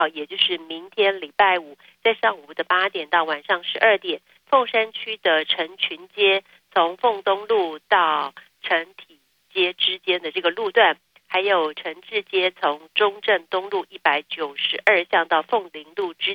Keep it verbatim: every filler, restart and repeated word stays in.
好，也就是明天礼拜五，在上午的八点到晚上十二点，凤山区的成群街从凤东路到成体街之间的这个路段，还有成志街从中正东路一百九十二巷到凤林路之